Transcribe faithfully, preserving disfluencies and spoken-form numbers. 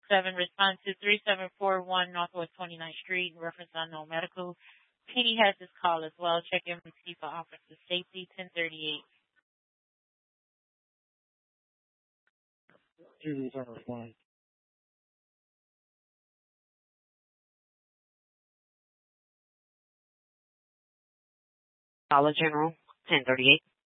seven, respond to three seven four one Northwest twenty-ninth Street, in reference to unknown medical. P D has this call as well. Check in with C for Officer Safety, ten thirty-eight. Jesus, I respond. Dollar General, ten thirty-eight.